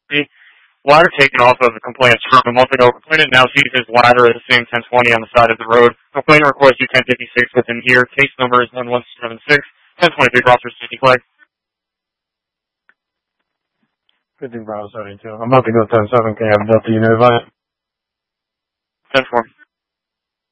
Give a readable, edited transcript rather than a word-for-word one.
Ladder taken off of the complainant's truck a month ago. Complainant now sees his ladder at the same 1020 on the side of the road. Complainant requests you 1056 within here. Case number is 1176. 1023 Officer City Flag. 15 Bravo 72. I'm about to go 10-7. Can you have Delta unit advise? 10-4.